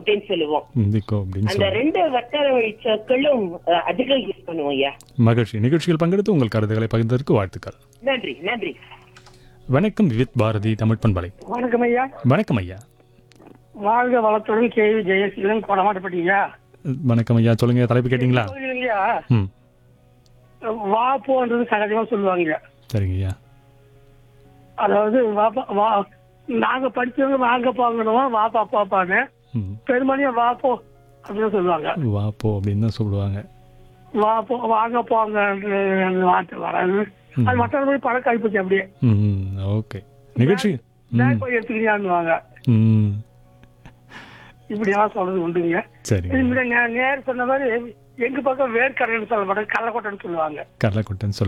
அப்படின்னு சொல்லுவோம். இந்திக்கோ அப்படின்னு அந்த சொல்லுங்க. 2 வட்டார வழி சொற்களும் அதிகம் யூஸ் பண்ணுவோம் ஐயா. மகிழ்ச்சி. நிகழ்ச்சியில் பங்கெடுத்து உங்கள் கருத்துக்களை பகிர்ந்ததற்கு வாழ்த்துக்கள். நன்றி நன்றி. வணக்கம் விவித் பாரதி தமிழ் பண்பலை. வணக்கம் ஐயா. வணக்கம் ஐயா. வாழ்க வளத்துடன் கேவி ஜெயசீலன் கொடமாட்டப்பட்டீங்க. வணக்கம் ஐயா. சொல்லுங்க, தலைப்பு கேட்டீங்களா? ஐயா, ம் வா போன்றது சகஜமா சொல்லுவாங்க. சரிங்க ஐயா. அதாவது வா நாங்க படிச்சவங்க வாங்க போங்கணும், வா பாப்பாப்பான்னு ம் பெருமணியா வா போ அப்படின்னு சொல்லுவாங்க. வா போ அப்படின்னு தான் சொல்லுவாங்க. வா போ வாங்க போங்க வார்த்தை வராது. அது மற்றவங்க பழக்க ஆயிப்போச்சு அப்படியே. ம் ஓகே. நிகழ்ச்சி பேக் போய் எடுத்துக்கிறியான்னுவாங்க. ம் இப்படியெல்லாம் சொல்றது உண்டுங்க. சரிங்க. நேர் சொன்ன மாதிரி எங்க பக்கம் வேர்க்கரைன்னு சொல்ல மாட்டாங்க, கள்ளக்கொட்டைன்னு சொல்லுவாங்க. கடலக்கொட்டைன்னு